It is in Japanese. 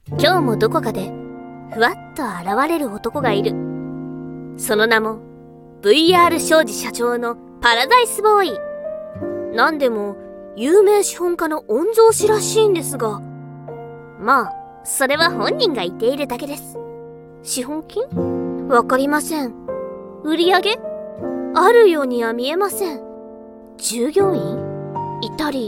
今日もどこかでふわっと現れる男がいる。その名も VR 商事社長のパラダイスボーイ。なんでも有名資本家の御曹司らしいんですが、まあそれは本人が言っているだけです。資本金？わかりません。売り上げ？あるようには見えません。従業員？いたり